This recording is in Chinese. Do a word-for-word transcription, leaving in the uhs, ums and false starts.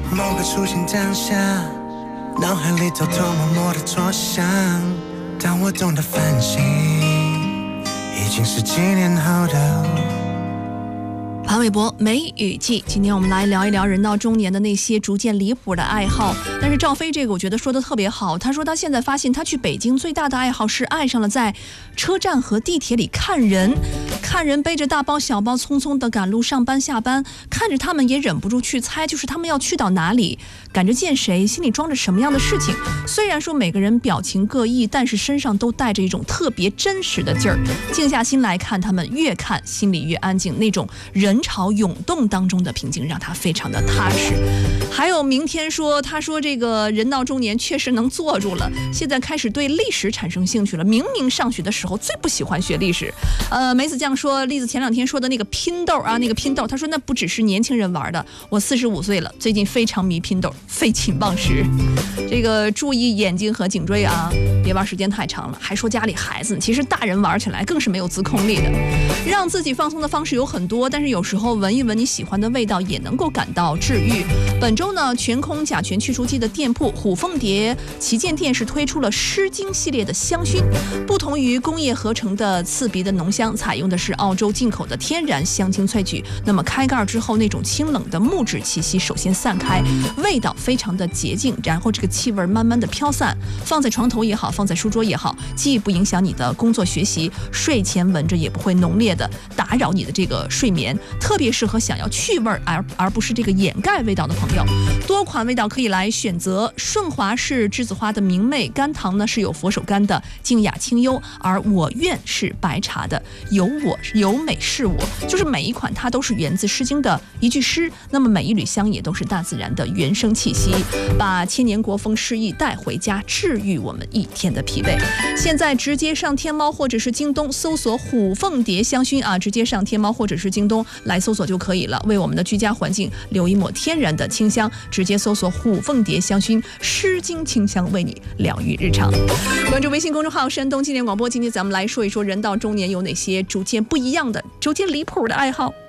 某个出现当下，脑海里偷偷摸摸的作响。当我懂得反省，已经是几年后的潘玮柏梅雨季，今天我们来聊一聊人到中年的那些逐渐离谱的爱好。但是赵飞这个我觉得说的特别好，他说他现在发现他去北京最大的爱好是爱上了在车站和地铁里看人，看人背着大包小包匆匆的赶路上班下班，看着他们也忍不住去猜，就是他们要去到哪里，赶着见谁，心里装着什么样的事情。虽然说每个人表情各异，但是身上都带着一种特别真实的劲儿。静下心来看他们，越看心里越安静，那种人潮涌动当中的平静让他非常的踏实。还有明天说，他说这个人到中年确实能坐住了，现在开始对历史产生兴趣了。明明上学的时候最不喜欢学历史。呃，梅子酱说，栗子前两天说的那个拼豆啊，那个拼豆，他说那不只是年轻人玩的，我四十五岁了，最近非常迷拼豆，废寝忘食。这个注意眼睛和颈椎啊，别玩时间太长了。还说家里孩子，其实大人玩起来更是没有自控力的。让自己放松的方式有很多，但是有时候闻一闻你喜欢的味道也能够感到治愈。本周呢，全空甲醛去除剂的店铺虎凤蝶旗舰店是推出了诗经系列的香薰，不同于工业合成的刺鼻的浓香，采用的是澳洲进口的天然香精萃取。那么开盖之后，那种清冷的木质气息首先散开，味道非常的洁净，然后这个气味慢慢的飘散，放在床头也好，放在书桌也好，既不影响你的工作学习，睡前闻着也不会浓烈的打扰你的这个睡眠，特别适合想要去味而而不是这个掩盖味道的朋友。多款味道可以来选择，顺华是栀子花的明媚，甘棠呢是有佛手柑的静雅清幽，而我愿是白茶的有我有美是我。就是每一款它都是源自诗经的一句诗，那么每一缕香也都是大自然的原生气息，把千年国风诗意带回家，治愈我们一天的疲惫。现在直接上天猫或者是京东搜索虎凤蝶香薰啊，直接上天猫或者是京东来搜索就可以了，为我们的居家环境留一抹天然的清香。直接搜索虎凤蝶香薰，诗经清香，为你疗愈日常。关注微信公众号山东青年广播，今天咱们来说一说人到中年有哪些逐渐不一样的、逐渐离谱的爱好。